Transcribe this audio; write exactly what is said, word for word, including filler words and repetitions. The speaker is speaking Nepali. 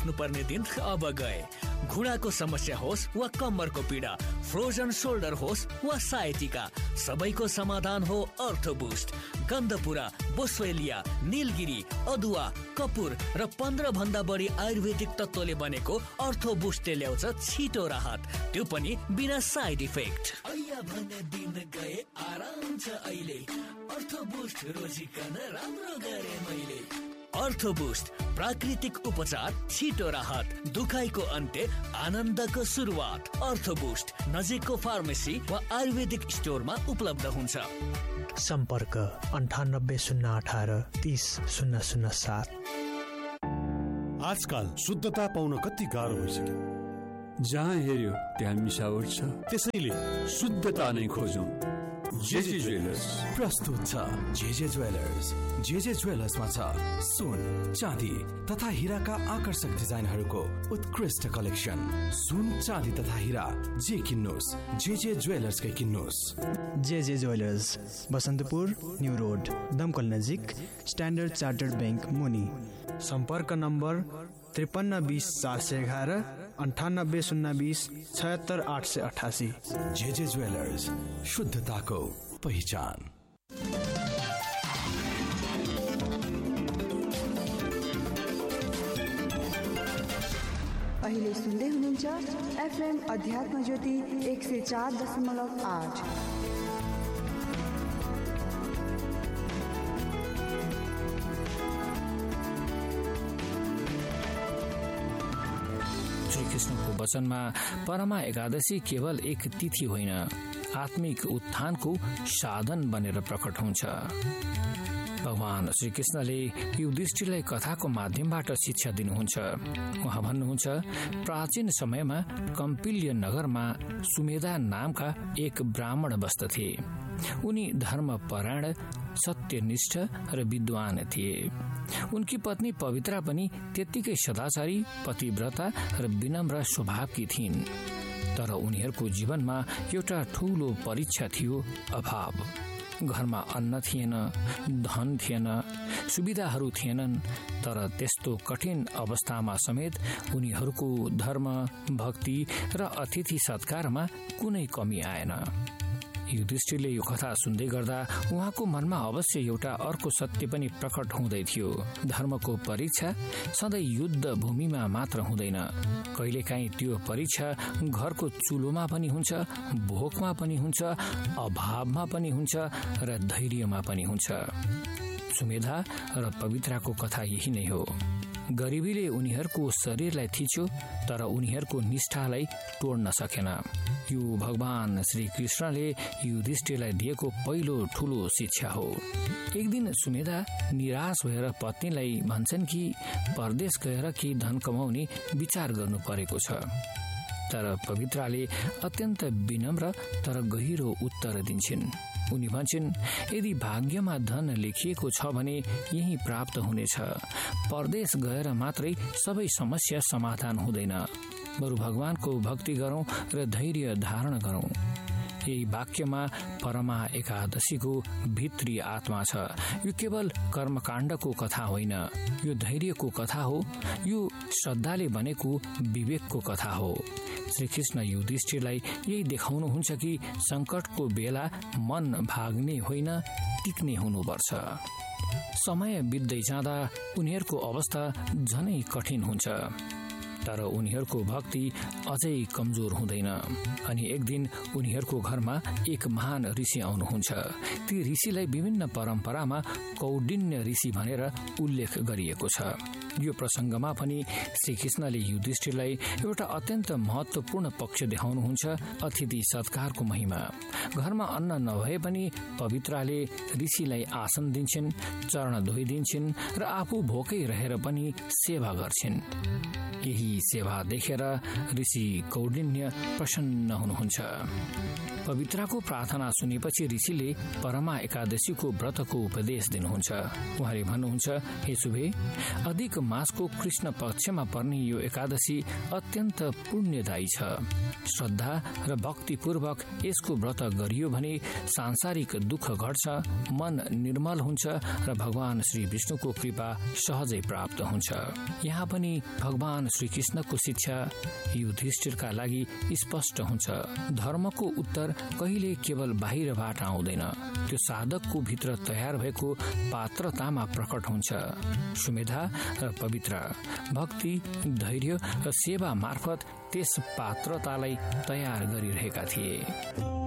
बस्नुपर्ने दिन अब गए। घुँडाको समस्या होस् वा कम्मरको पीडा, फ्रोजन शोल्डर होस् वा साइटिका, सबैको समाधान हो अर्थबुस्ट। गन्धपुरा, बोस्वेलिया, नीलगिरी, अदुवा, कपुर र पन्ध्र भन्दा बढी आयुर्वेदिक तत्त्वले बनेको अर्थबुस्टले ल्याउँछ छिटो राहत, त्यो पनि बिना साइड इफेक्ट। ऐया भन्ने दिन गए आराम छ अहिले, अर्थबुस्ट रोजिकन राम्रो गरे मैले। अर्थबुस्ट प्राकृतिक उपचार, छिटो राहत, दुखाइको अन्त्य, आनन्दको सुरुवात। अर्थबुस्ट नजिकको फार्मेसी वा आयुर्वेदिक स्टोरमा उपलब्ध हुन्छ। सम्पर्क अन्ठानब्बे शून्य अठार तीस शून्य शून्य सात। आजकल शुद्धता पाउन कति गाह्रो भइसक्यो। जहाँ हेऱ्यो त्यहाँ मिसावट छ, त्यसैले शुद्धता नै खोजौं। जेजे ज्वेलर्स प्रस्तुत छ। JJ jewellers. जेजे ज्वेलर्समा छ सुन, चाँदी तथा हिराका आकर्षक डिजाइनहरूको उत्कृष्ट कलेक्सन। सुन, चाँदी तथा हिरा जे किन्नुस्, JJ ज्वेलर्सकै किन्नुस्। JJ jewellers, Basantapur, new road, दमकल नजिक, स्ट्यान्डर्ड चार्टर्ड बैंक मुनि। सम्पर्क नम्बर त्रिपन्न बिस चार सय एघार, अन्ठानब्बे शून्य बिस छयत्तर आठ सय अठासी। जेजे ज्वेलर्स, शुद्धताको पहिचान। अहिले सुन्दै हुनुहुन्छ एफएम अध्यात्म ज्योति एक सय चार दशमलव आठ। श्रीकृष्णको वचनमा परमा एकादशी केवल एक तिथि होइन, आत्मिक उत्थानको साधन बनेर प्रकट हुन्छ। भगवान श्रीकृष्णले युधिष्ठिरलाई कथाको माध्यमबाट शिक्षा दिनुहुन्छ। उहाँ भन्नुहुन्छ, प्राचीन समयमा कम्पिल्य नगरमा सुमेधा नामका एक ब्राह्मण बस्दथे। उनी धर्मपरायण, सत्यनिष्ठ र विद्वान थिए। उनकी पत्नी पवित्रा पनि त्यत्तिकै सदाचारी, पतिव्रता र विनम्र स्वभावकी थिइन्। तर उनीहरूको जीवनमा एउटा ठूलो परीक्षा थियो, अभाव। घरमा अन्न थिएन, धन थिएन, सुविधाहरू थिएनन्। तर त्यस्तो कठिन अवस्थामा समेत उनीहरूको धर्म, भक्ति र अतिथि सत्कारमा कुनै कमी आएन। युधिष्ठिरले यो कथा सुन्दै गर्दा उहाँको मनमा अवश्य एउटा अर्को सत्य पनि प्रकट हुँदै थियो। धर्मको परीक्षा सधैँ युद्ध भूमिमा मात्र हुँदैन, कहिलेकाहीँ त्यो परीक्षा घरको चुलोमा पनि हुन्छ, भोकमा पनि हुन्छ, अभावमा पनि हुन्छ र धैर्यमा पनि हुन्छ। सुमेधा र पवित्राको कथा यही नै हो। गरिबीले उनीहरूको शरीरलाई थिच्यो, तर उनीहरूको निष्ठालाई तोड्न सकेन। यो भगवान श्री कृष्णले युधिष्ठिरलाई दिएको पहिलो ठूलो शिक्षा हो। एक दिन सुमेधा निराश भएर पत्नीलाई भन्छन् कि परदेश गएर केही धन कमाउने विचार गर्नु परेको छ। तर पवित्राले अत्यन्त विनम्र तर गहिरो उत्तर दिन्छन्। उनी भन्छन्, यदि भाग्यमा धन लेखिएको छ भने यही प्राप्त हुनेछ। परदेश गएर मात्रै सबै समस्या समाधान हुँदैन। बरु भगवानको भक्ति गरौं र धैर्य धारण गरौं। यही वाक्यमा परमा एकादशीको भित्री आत्मा छ। यो केवल कर्मकाण्डको कथा होइन, यो धैर्यको कथा हो। यो श्रद्धाले बनेको विवेकको कथा हो। श्रीकृष्ण युधिष्ठिरलाई यही देखाउनुहुन्छ कि संकटको बेला मन भाग्ने होइन, टिक्ने हुनुपर्छ। समय बित्दै जाँदा उनीहरूको अवस्था झनै कठिन हुन्छ, तर उनीहरूको भक्ति अझै कमजोर हुँदैन। अनि एक दिन उनीहरूको घरमा एक महान ऋषि आउनुहुन्छ। ती ऋषिलाई विभिन्न परम्परामा कौडिन्य ऋषि भनेर उल्लेख गरिएको छ। यो प्रसंगमा पनि श्रीकृष्णले युधिष्ठिरलाई एउटा अत्यन्त महत्वपूर्ण पक्ष देखाउनुहुन्छ, अतिथि सत्कारको महिमा। घरमा अन्न नभए पनि पवित्राले ऋषिलाई आसन दिन्छन्, चरण धोइदिन्छन् र आफू भोकै रहेर पनि सेवा गर्छिन्। यही सेवा देखेर ऋषि कौडिन्य प्रसन्न हुनुहुन्छ। पवित्राको प्रार्थना सुनेपछि ऋषिले परमा एकादशीको व्रतको उपदेश दिनुहुन्छ। उहाँले भन्नुहुन्छ, हे शुभे, अधिक मासको कृष्ण पक्षमा पर्ने यो एकादशी अत्यन्त पुण्यदायी छ। श्रद्धा र भक्तिपूर्वक यसको व्रत गरियो भने सांसारिक दुःख घट्छ, मन निर्मल हुन्छ र भगवान श्री विष्णुको कृपा सहजै प्राप्त हुन्छ। यहाँ पनि भगवान श्री कृष्णको शिक्षा युधिष्ठिरका लागि स्पष्ट हुन्छ। धर्मको उत्तर कहिले केवल बाहिरबाट आउँदैन, त्यो साधकको भित्र तयार भएको पात्रतामा प्रकट हुन्छ। सुमेधा र पवित्र भक्ति, धैर्य र सेवा मार्फत त्यस पात्रतालाई तयार गरिरहेका थिए।